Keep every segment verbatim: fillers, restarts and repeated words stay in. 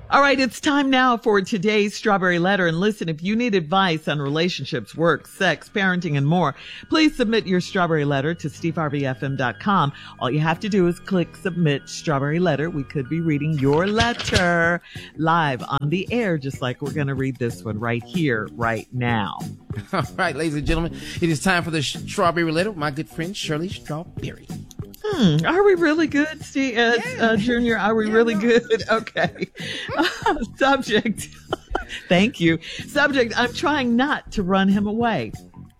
All right, it's time now for today's Strawberry Letter. And listen, if you need advice on relationships, work, sex, parenting, and more, please submit your Strawberry Letter to steve harvey f m dot com. All you have to do is click Submit Strawberry Letter. We could be reading your letter live on the air, just like we're going to read this one right here, right now. All right, ladies and gentlemen, it is time for the Strawberry Letter with my good friend Shirley Strawberry. Hmm. Are we really good, Steve, uh, Yeah. uh, Junior? Are we Yeah, really no. good? Okay. Uh, subject. Thank you. Subject. I'm trying not to run him away.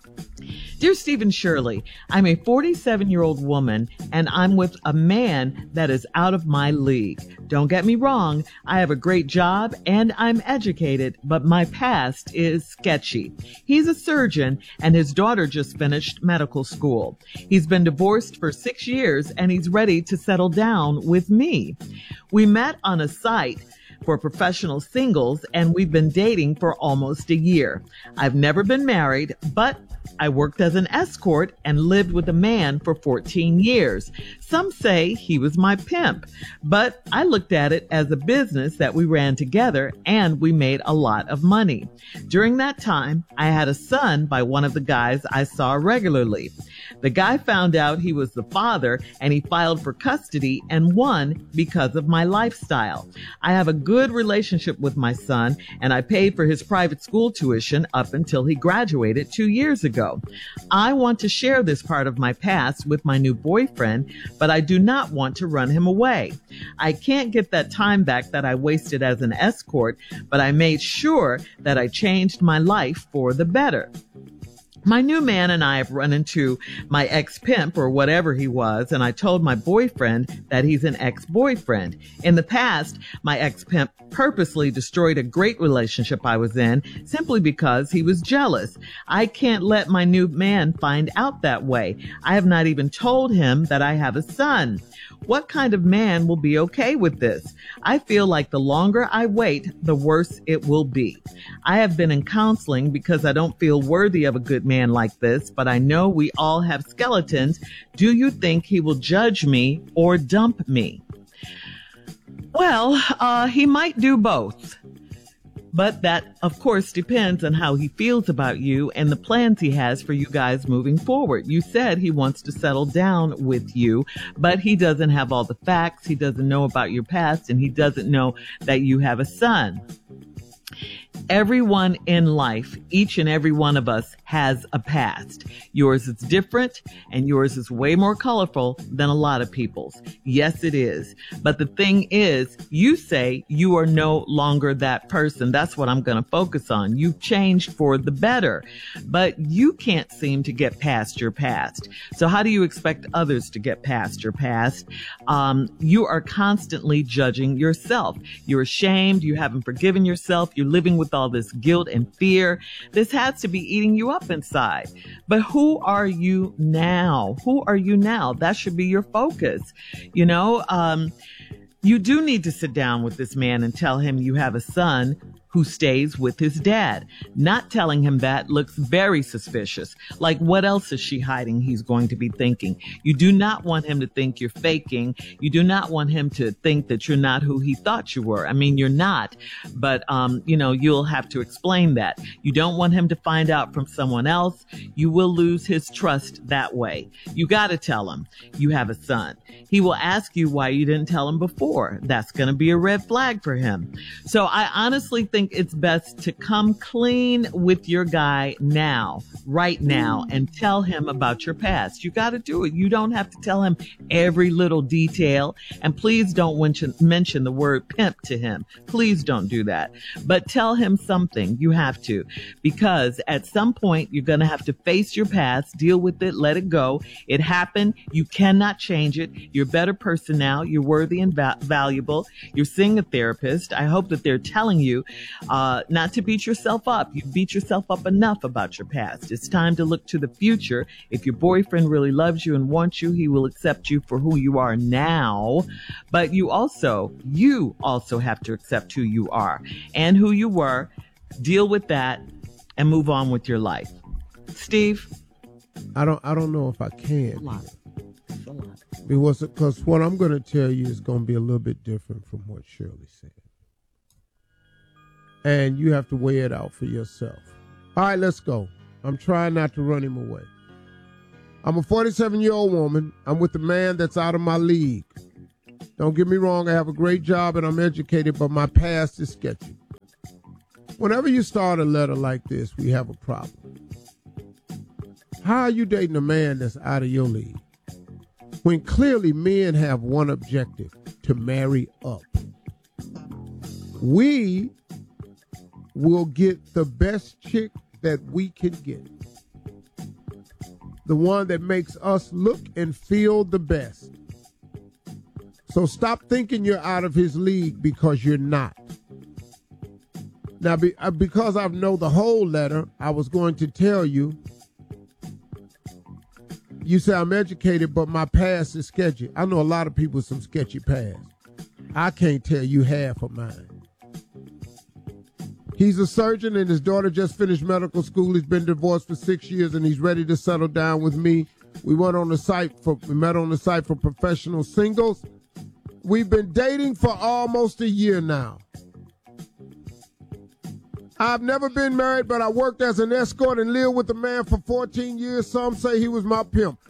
Dear Stephen Shirley, I'm a forty-seven-year-old woman, and I'm with a man that is out of my league. Don't get me wrong, I have a great job and I'm educated, but my past is sketchy. He's a surgeon, and his daughter just finished medical school. He's been divorced for six years, and he's ready to settle down with me. We met on a site for professional singles, and we've been dating for almost a year. I've never been married, but I worked as an escort and lived with a man for fourteen years. Some say he was my pimp, but I looked at it as a business that we ran together, and we made a lot of money. During that time, I had a son by one of the guys I saw regularly. The guy found out he was the father, and he filed for custody and won because of my lifestyle. I have a good relationship with my son, and I paid for his private school tuition up until he graduated two years ago. I want to share this part of my past with my new boyfriend, but I do not want to run him away. I can't get that time back that I wasted as an escort, but I made sure that I changed my life for the better. My new man and I have run into my ex-pimp or whatever he was, and I told my boyfriend that he's an ex-boyfriend. In the past, my ex-pimp purposely destroyed a great relationship I was in simply because he was jealous. I can't let my new man find out that way. I have not even told him that I have a son. What kind of man will be okay with this? I feel like the longer I wait, the worse it will be. I have been in counseling because I don't feel worthy of a good man like this, but I know we all have skeletons. Do you think he will judge me or dump me? Well, uh, he might do both. But that, of course, depends on how he feels about you and the plans he has for you guys moving forward. You said he wants to settle down with you, but he doesn't have all the facts. He doesn't know about your past, and he doesn't know that you have a son. Everyone in life, each and every one of us has a past. Yours is different, and yours is way more colorful than a lot of people's. Yes, it is. But the thing is, you say you are no longer that person. That's what I'm going to focus on. You've changed for the better, but you can't seem to get past your past. So how do you expect others to get past your past? Um, you are constantly judging yourself. You're ashamed. You haven't forgiven yourself. You're living with all this guilt and fear. This has to be eating you up inside. But who are you now? Who are you now? That should be your focus. You know, um, you do need to sit down with this man and tell him you have a son who stays with his dad. Not telling him that looks very suspicious. Like, what else is she hiding? He's going to be thinking. You do not want him to think you're faking. You do not want him to think that you're not who he thought you were. I mean, you're not, but, um, you know, you'll have to explain that. You don't want him to find out from someone else. You will lose his trust that way. You got to tell him you have a son. He will ask you why you didn't tell him before. That's going to be a red flag for him. So I honestly think it's best to come clean with your guy now, right now, and tell him about your past. You got to do it. You don't have to tell him every little detail. And please don't mention, mention the word pimp to him. Please don't do that. But tell him something. You have to, because at some point you're going to have to face your past, deal with it, let it go. It happened. You cannot change it. You're a better person now. You're worthy and va- valuable. You're seeing a therapist. I hope that they're telling you Uh, not to beat yourself up. You beat yourself up enough about your past. It's time to look to the future. If your boyfriend really loves you and wants you, he will accept you for who you are now. But you also, you also have to accept who you are and who you were. Deal with that and move on with your life. Steve? I don't, I don't know if I can. A lot. It's a lot. Because, because what I'm going to tell you is going to be a little bit different from what Shirley said. and you have to weigh it out for yourself. All right, let's go. I'm trying not to run him away. I'm a forty-seven-year-old woman. I'm with a man that's out of my league. Don't get me wrong, I have a great job and I'm educated, but my past is sketchy. Whenever you start a letter like this, we have a problem. How are you dating a man that's out of your league? When clearly men have one objective, to marry up. We will get the best chick that we can get. The one that makes us look and feel the best. So stop thinking you're out of his league, because you're not. Now, be, uh, because I know the whole letter, I was going to tell you, you say I'm educated, but my past is sketchy. I know a lot of people with some sketchy past. I can't tell you half of mine. He's a surgeon and his daughter just finished medical school. He's been divorced for six years and he's ready to settle down with me. We went on the site for, we met on the site for professional singles. We've been dating for almost a year now. I've never been married, but I worked as an escort and lived with a man for fourteen years. Some say he was my pimp.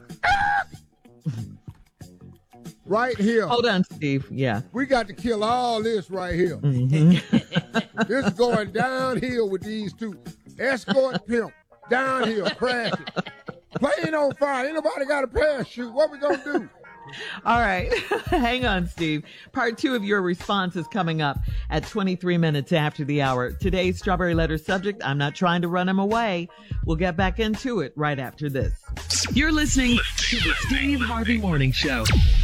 Right here. Hold on, Steve. Yeah. We got to kill all this right here. Mm-hmm. This is going downhill with these two. Escort, pimp, downhill, crashing. Plane on fire. Ain't nobody got a parachute. What we gonna do? All right. Hang on, Steve. Part two of your response is coming up at twenty-three minutes after the hour. Today's Strawberry Letter subject, I'm not trying to run him away. We'll get back into it right after this. You're listening to the Steve Harvey Morning Show.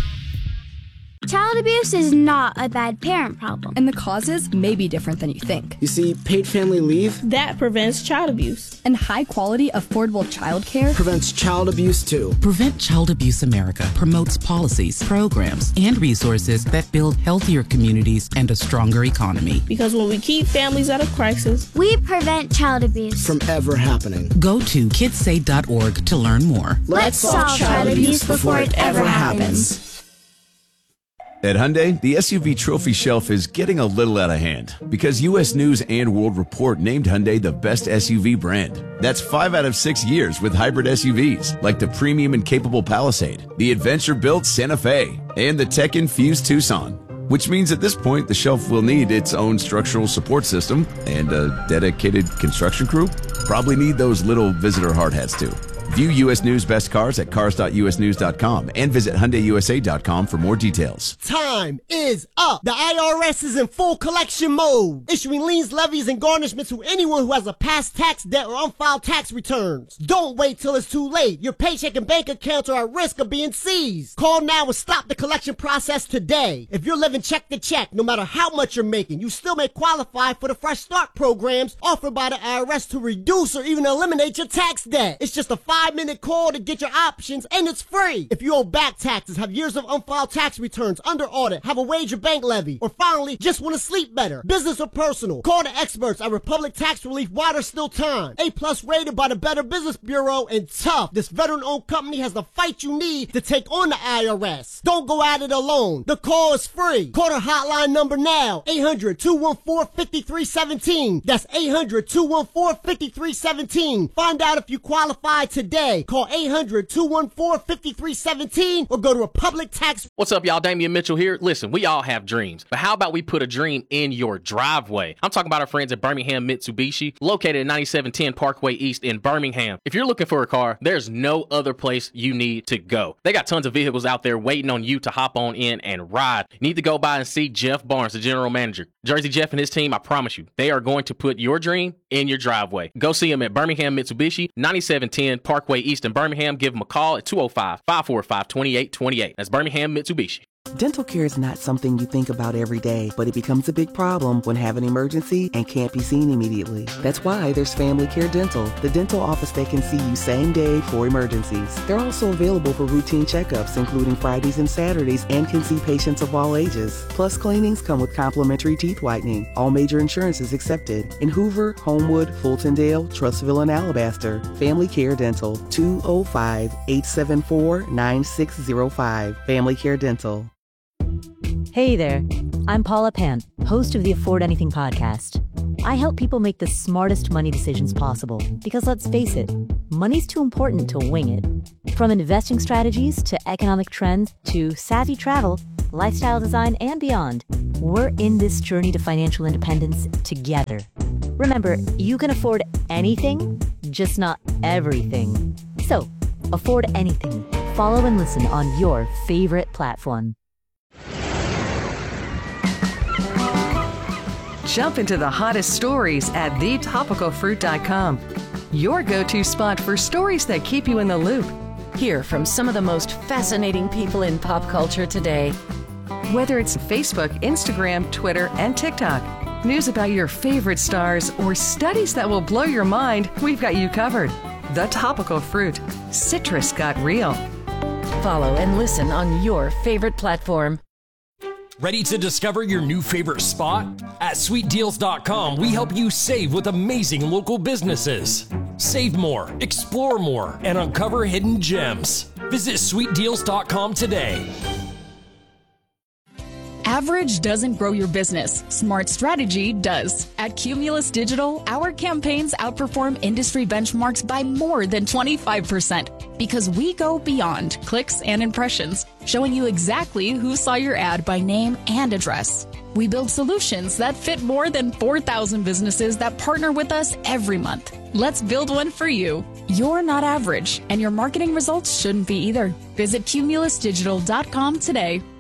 Child abuse is not a bad parent problem. And the causes may be different than you think. You see, paid family leave that prevents child abuse. And high quality, affordable childcare prevents child abuse too. Prevent Child Abuse America promotes policies, programs, and resources that build healthier communities and a stronger economy. Because when we keep families out of crisis, we prevent child abuse from ever happening. Go to kids say dot org to learn more. Let's, Let's solve child abuse before it ever happens. At Hyundai, the S U V trophy shelf is getting a little out of hand because U S News and World Report named Hyundai the best S U V brand. That's five out of six years with hybrid S U Vs like the premium and capable Palisade, the adventure-built Santa Fe, and the tech-infused Tucson. Which means at this point, the shelf will need its own structural support system and a dedicated construction crew. Probably need those little visitor hard hats too. View U S News Best Cars at cars dot u s news dot com and visit hyundai u s a dot com for more details. Time is up. The I R S is in full collection mode, issuing liens, levies, and garnishments to anyone who has a past tax debt or unfiled tax returns. Don't wait till it's too late. Your paycheck and bank accounts are at risk of being seized. Call now and stop the collection process today. If you're living check to check, no matter how much you're making, you still may qualify for the Fresh Start programs offered by the I R S to reduce or even eliminate your tax debt. It's just a five minute call to get your options, and it's free. If you owe back taxes, have years of unfiled tax returns, under audit, have a wage or bank levy, or finally just want to sleep better, business or personal, call the experts at Republic Tax Relief while there's still time. A plus rated by the Better Business Bureau, and tough. This veteran-owned company has the fight you need to take on the I R S. Don't go at it alone. The call is free. Call their hotline number now, eight hundred, two one four, five three one seven. That's eight hundred, two one four, five three one seven. Find out if you qualify today. Call eight hundred, two one four, five three one seven or go to Republic Tax. What's up, y'all? Damian Mitchell here. Listen, we all have dreams, but how about we put a dream in your driveway? I'm talking about our friends at Birmingham Mitsubishi, located at ninety-seven ten Parkway East in Birmingham. If you're looking for a car, there's no other place you need to go. They got tons of vehicles out there waiting on you to hop on in and ride. You need to go by and see Jeff Barnes, the general manager. Jersey Jeff and his team, I promise you, they are going to put your dream in your driveway. Go see them at Birmingham Mitsubishi, ninety-seven ten Parkway East in Birmingham. Give them a call at two oh five, five four five, two eight two eight. That's Birmingham Mitsubishi. Dental care is not something you think about every day, but it becomes a big problem when have an emergency and can't be seen immediately. That's why there's Family Care Dental, the dental office that can see you same day for emergencies. They're also available for routine checkups, including Fridays and Saturdays, and can see patients of all ages. Plus, cleanings come with complimentary teeth whitening. All major insurances accepted. In Hoover, Homewood, Fultondale, Trustville, and Alabaster. Family Care Dental, two oh five, eight seven four, nine six oh five. Family Care Dental. Hey there, I'm Paula Pant, host of the Afford Anything podcast. I help people make the smartest money decisions possible because, let's face it, money's too important to wing it. From investing strategies to economic trends to savvy travel, lifestyle design, and beyond, we're in this journey to financial independence together. Remember, you can afford anything, just not everything. So, afford anything. Follow and listen on your favorite platform. Jump into the hottest stories at the topical fruit dot com. Your go-to spot for stories that keep you in the loop. Hear from some of the most fascinating people in pop culture today. Whether it's Facebook, Instagram, Twitter, and TikTok, news about your favorite stars, or studies that will blow your mind, we've got you covered. The Topical Fruit. Citrus got real. Follow and listen on your favorite platform. Ready to discover your new favorite spot? At sweet deals dot com, we help you save with amazing local businesses. Save more, explore more, and uncover hidden gems. Visit sweet deals dot com today. Average doesn't grow your business. Smart strategy does. At Cumulus Digital, our campaigns outperform industry benchmarks by more than twenty-five percent because we go beyond clicks and impressions, showing you exactly who saw your ad by name and address. We build solutions that fit more than four thousand businesses that partner with us every month. Let's build one for you. You're not average, and your marketing results shouldn't be either. Visit Cumulus Digital dot com today.